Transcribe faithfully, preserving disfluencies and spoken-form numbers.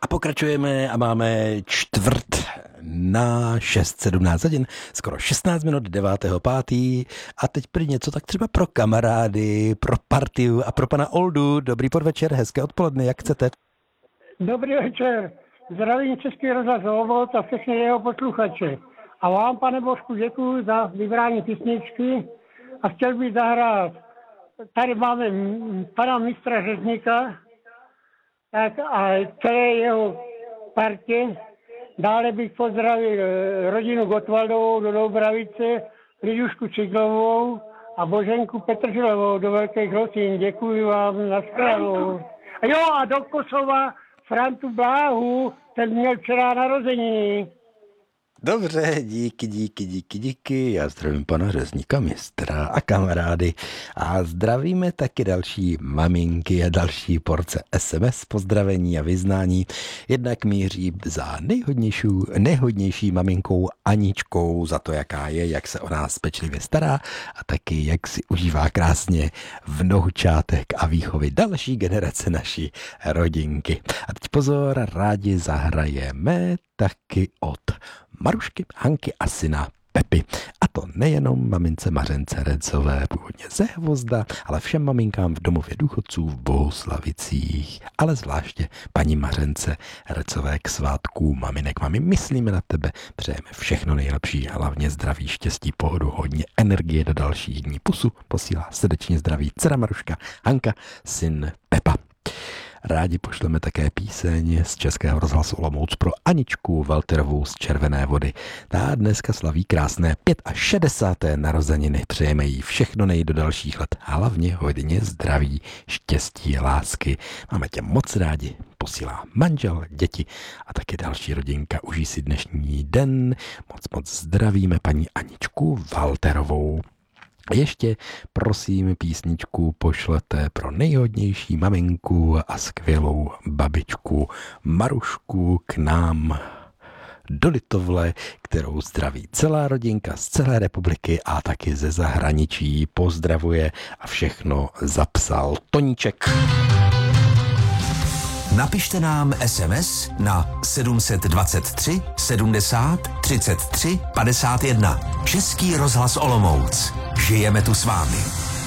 A pokračujeme a máme čtvrt na šest, sedmnáct hodin, skoro šestnáct minut devátého pátý A teď prý něco tak třeba pro kamarády, pro partiu a pro pana Oldu. Dobrý podvečer, hezké odpoledne, jak chcete? Dobrý večer, zdravím Český rozhlas Olomouc a všechny jeho posluchače. A vám, pane Božku, děkuji za vybrání písničky a chtěl bych zahrát. Tady máme pana mistra Řezníka tak a celé jeho partě. Dále bych pozdravil rodinu Gotwaldovou do Doubravice, Lidušku Ciglovou a Boženku Petrželovou do Velkých Losín. Děkuji vám, na shledanou. A jo, a do Kosova Frantu Bláhu, ten měl včera narozeniny. Dobře, díky, díky, díky, díky. Já zdravím pana Řezníka mistra a kamarády. A zdravíme taky další maminky a další porce es em es pozdravení a vyznání. Jednak míří za nejhodnější, nejhodnější maminkou Aničkou za to, jaká je, jak se o nás pečlivě stará a taky jak si užívá krásně vnoučátek a výchovy další generace naší rodinky. A teď pozor, rádi zahrajeme taky od Marušky, Hanky a syna Pepy. A to nejenom mamince Mařence Recové, původně ze Hvozda, ale všem maminkám v domově důchodců v Bohuslavicích, ale zvláště paní Mařence Recové k svátku maminek. Mami, myslíme na tebe, přejeme všechno nejlepší, hlavně zdraví, štěstí, pohodu, hodně energie do dalších dní. Pusu posílá srdečně zdraví dcera Maruška, Hanka, syn Pepa. Rádi pošleme také píseň z Českého rozhlasu Olomouc pro Aničku Walterovou z Červené Vody. Ta dneska slaví krásné šedesáté pátá narozeniny. Přejeme jí všechno nej do dalších let. Hlavně hodně zdraví, štěstí, lásky. Máme tě moc rádi. Posílá manžel, děti a taky další rodinka. Užij si dnešní den. Moc moc zdravíme paní Aničku Walterovou. Ještě prosím písničku pošlete pro nejhodnější maminku a skvělou babičku Marušku k nám do Litovle, kterou zdraví celá rodinka z celé republiky a taky ze zahraničí. Pozdravuje a všechno zapsal Toníček. Napište nám es em es na sedm dva tři sedmdesát třicet tři padesát jedna. Český rozhlas Olomouc. Žijeme tu s vámi.